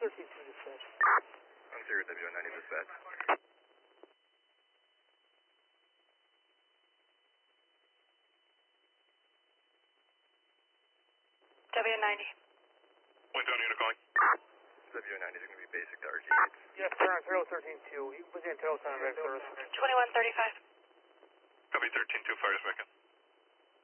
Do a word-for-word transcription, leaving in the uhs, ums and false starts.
thirteen two dispatch. I'm zero W ninety dispatch. W ninety. Point down unit calling. W ninety is going to be basic to R G H. Yes, sir, on Tail thirteen two. You can put the antenna on back first. twenty-one thirty-five. Copy thirteen two, fires back in.